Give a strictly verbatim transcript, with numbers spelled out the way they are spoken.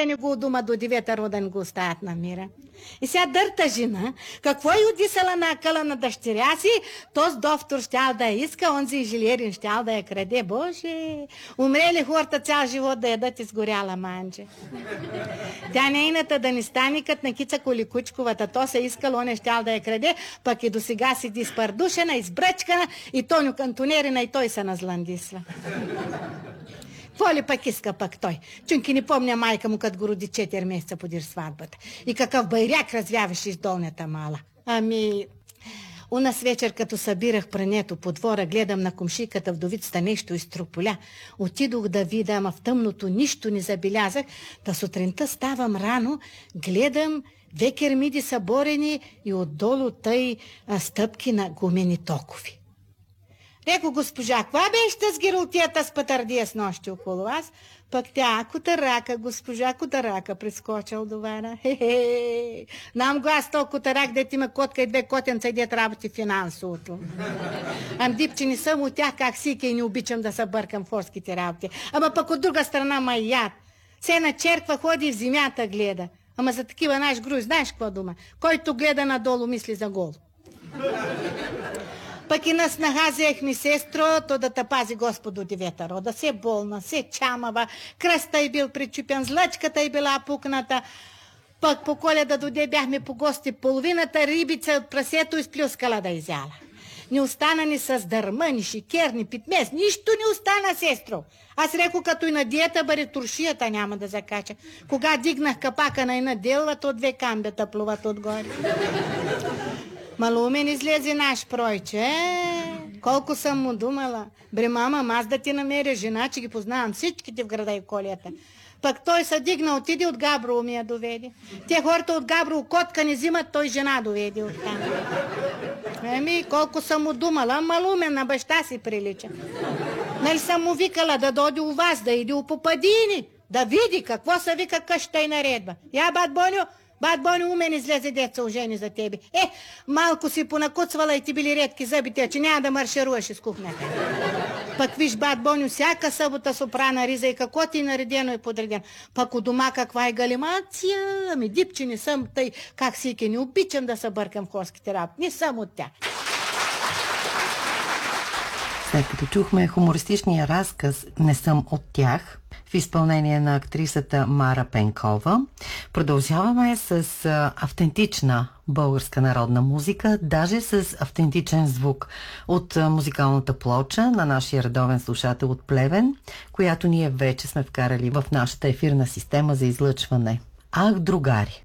умрени го от дома до девета роден го оставят на мира. И сега дърта жена, какво е удисала на акъла на дъщеря си, тоз доктор щял да я иска, онзи инженерин щял да я краде. Боже, умрели хората цял живот да ядат изгоряла манджа. Тя нейната да не стане кът на Кица Коликучковата, то се искал, он е щял да я краде, пък и до сега седи изпардушена, избръчкана и Тоню Кантонерина и той се назландисва. Какво ли пък иска пък той? Чунки не помня майка му, като го роди четири месеца подир сватбата. И какъв байряк развяваше из долнята мала. Ами, унас вечер, като събирах прането по двора, гледам на комшиката вдовицата нещо из трополя. Отидох да видя, ама в тъмното нищо не забелязах. Та сутринта ставам рано, гледам две кермиди са борени и отдолу тъй а, стъпки на гумени токови. Реко госпожа, каква беше тъс гирултията с пътърдия с нощи около вас? Пък тя, котарака, госпожа котарака, прескочил до вана. Хе-хе, нам го аз толкова котарак, дет има котка и две котенца и дет работи финансовото. Ам дипче не съм от тях, как сике и не обичам да се бъркам в хорските работи. Ама пък от друга страна ма яд. Се на черква ходи в земята гледа. Ама за такива наш груз, знаеш какво дума? Който гледа надолу, мисли за гол. Пък и нас нахазех ми сестро, то да те пази Господо девета рода. Се болна, се чамава, кръста й бил причупен, злъчката й била пукната. Пък по Коледа доде бяхме по гости, половината рибица от прасето изплюскала да изяла. Не остана ни с дърма, ни шикер, ни питмес, нищо не остана, сестро. Аз реко, като и на диета, баре туршията няма да закача. Кога дигнах капака на една делва, то две камбета плуват отгоре. Малумен излезе наш пройче. Е, колко съм му думала. Бре, мама, аз да ти намеря жена, че ги познавам всичките в града и колията. Пък той се дигна, отиде от Габрово ми я доведе. Те хората от Габрово котка не взимат, той жена доведе от там. Еми, колко съм му думала, малумен на баща си прилича. Нали съм му викала да дойде у вас, да иде у Попадини, да види какво са вика къща и наредба. Я, бат Боню, бат Боню, умен излезе деца ожени за тебе. Е, малко си понакуцвала и ти били редки зъбите, че няма да маршируваш из кухнята. Пък виж, бат Боню, всяка събота сопрана риза и какво ти наредено и подредено. Пък у дома каква е галимация, ами дипче не съм тъй, как сике, не обичам да се бъркам в хорските работи, не съм от тях. След като чухме хумористичния разказ «Не съм от тях» в изпълнение на актрисата Мара Пенкова, продължаваме с а, автентична българска народна музика, даже с автентичен звук от а, музикалната плоча на нашия редовен слушател от Плевен, която ние вече сме вкарали в нашата ефирна система за излъчване. Ах, другари!